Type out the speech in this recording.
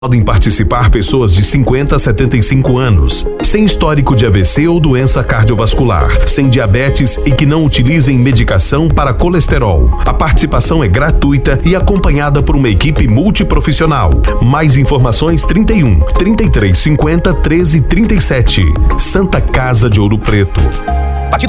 Podem participar pessoas de 50 a 75 anos, sem histórico de AVC ou doença cardiovascular, sem diabetes e que não utilizem medicação para colesterol. A participação é gratuita e acompanhada por uma equipe multiprofissional. Mais informações 31 33 50 13 37. Santa Casa de Ouro Preto.